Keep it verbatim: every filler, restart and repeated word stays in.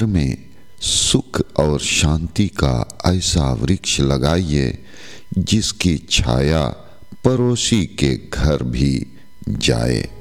में सुख और शांति का ऐसा वृक्ष लगाइए जिसकी छाया पड़ोसी के घर भी जाए।